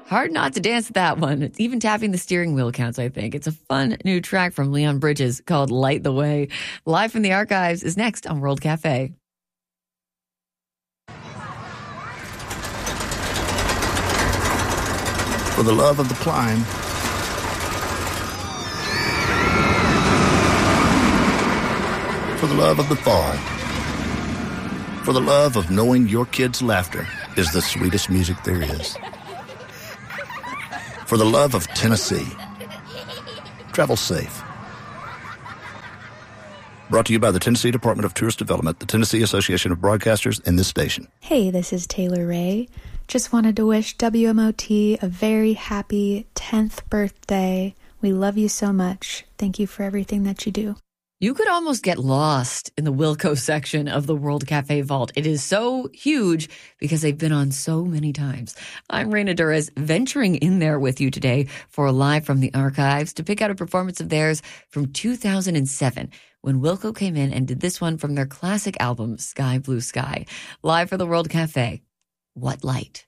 Hard not to dance to that one. It's even tapping the steering wheel counts, I think. It's a fun new track from Leon Bridges called Light the Way. Live from the Archives is next on World Cafe. For the love of the climb, for the love of the fall, for the love of knowing your kids' laughter is the sweetest music there is. For the love of Tennessee. Travel safe. Brought to you by the Tennessee Department of Tourist Development, the Tennessee Association of Broadcasters, and this station. Hey, this is Taylor Ray. Just wanted to wish WMOT a very happy 10th birthday. We love you so much. Thank you for everything that you do. You could almost get lost in the Wilco section of the World Cafe Vault. It is so huge because they've been on so many times. I'm Raina Durez, venturing in there with you today for a Live from the Archives to pick out a performance of theirs from 2007 when Wilco came in and did this one from their classic album, Sky Blue Sky. Live for the World Cafe, What Light?